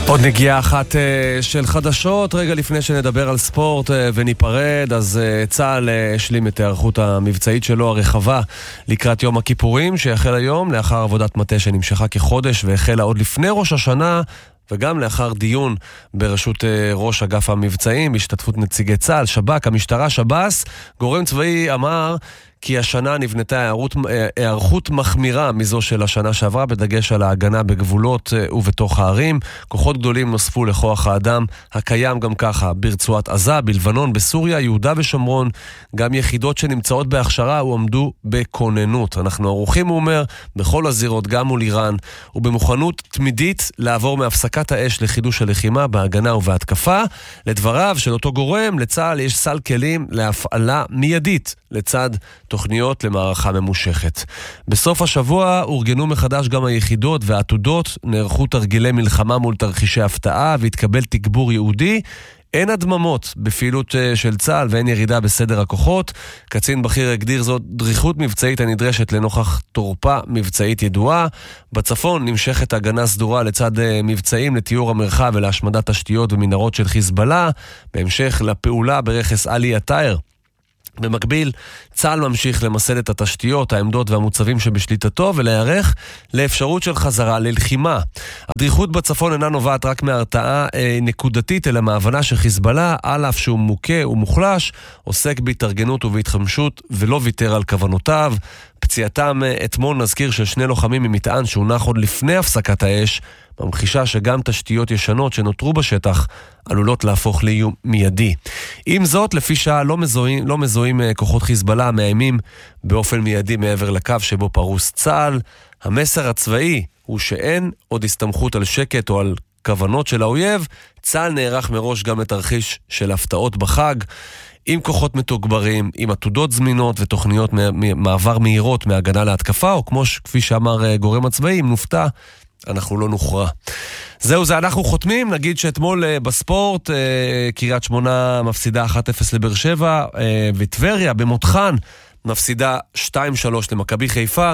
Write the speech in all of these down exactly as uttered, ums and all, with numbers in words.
עוד נגיעה אחת uh, של חדשות, רגע לפני שנדבר על ספורט uh, וניפרד, אז uh, צה"ל uh, השלים את הערכות המבצעית שלו הרחבה לקראת יום הכיפורים, שיחל היום לאחר עבודת מטה שנמשכה כחודש והחלה עוד לפני ראש השנה, וגם לאחר דיון בראשות uh, ראש אגף המבצעים, בהשתתפות נציגי צה"ל, שב"כ, המשטרה, שב"ס. גורם צבאי אמר כי השנה נבנתה הערכות, הערכות מחמירה מזו של השנה שעברה, בדגש על ההגנה בגבולות ובתוך הערים. כוחות גדולים נוספו לכוח האדם הקיים גם ככה ברצועת עזה, בלבנון, בסוריה, יהודה ושומרון. גם יחידות שנמצאות בהכשרה הועמדו בכוננות. אנחנו ערוכים, הוא אומר, בכל הזירות, גם מול איראן, ובמוכנות תמידית לעבור מהפסקת האש לחידוש הלחימה בהגנה ובהתקפה. לדבריו של אותו גורם, לצה"ל יש סל כלים להפעלה מיידית לצד תוכניות למערכה ממושכת. בסוף השבוע אורגנו מחדש גם היחידות והעתודות, נערכו תרגילי מלחמה מול תרחישי הפתעה והתקבל תגבור יהודי. אין הדממות בפעילות של צה"ל ואין ירידה בסדר הכוחות. קצין בכיר הגדיר זאת דריכות מבצעית הנדרשת לנוכח תורפה מבצעית ידועה. בצפון נמשכת הגנה סדורה לצד מבצעים לתיאור המרחב ולהשמדת תשתיות ומנהרות של חיזבאללה, בהמשך לפעולה ברכס עלי עטאר. במקביל, צה"ל ממשיך למסד את התשתיות, העמדות והמוצבים שבשליטתו ולהיערך לאפשרות של חזרה ללחימה. הדריכות בצפון אינה נובעת רק מהרתעה אה, נקודתית, אלא מהבנה שחיזבאללה, על אף שהוא מוכה ומוחלש, עוסק בהתארגנות ובהתחמשות ולא ויתר על כוונותיו. פציעתם אתמול, נזכיר, של שני לוחמים ממטען שהונח עוד לפני הפסקת האש, ממחישה שגם תשתיות ישנות שנותרו בשטח עלולות להפוך לאיום מיידי. עם זאת, לפי שעה לא מזוהים, לא מזוהים כוחות חיזבאללה מאיימים באופן מיידי מעבר לקו שבו פרוס צה"ל. המסר הצבאי הוא שאין עוד הסתמכות על שקט או על כוונות של האויב. צה"ל נערך מראש גם לתרחיש של הפתעות בחג, עם כוחות מתוגברים, עם עתודות זמינות ותוכניות מעבר מהירות מהגנה להתקפה, או כמו כפי שאמר גורם הצבאי, אם נופתע, אנחנו לא נוכרע. זהו זה, אנחנו חותמים. נגיד שאתמול בספורט קריית שמונה מפסידה אחת אפס לבאר שבע, וטבריה במותחן מפסידה שתיים שלוש למכבי חיפה,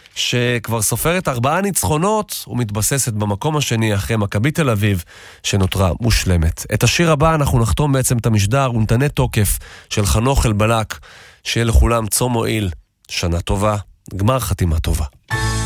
שכבר סופרת ארבעה ניצחונות ומתבססת במקום השני אחרי מכבי תל אביב שנותרה מושלמת. את השיר הבא אנחנו נחתום בעצם את המשדר ונתנה תוקף של חנוך אלבלק. שיהיה לכולם צום מועיל, שנה טובה, גמר חתימה טובה.